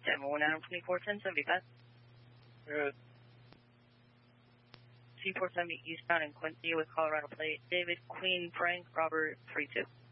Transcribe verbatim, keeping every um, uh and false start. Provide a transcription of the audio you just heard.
seven one nine twenty-four ten seventy-five. Good. C four seventy eastbound in Quincy with Colorado plate. David, Queen, Frank, Robert, three two.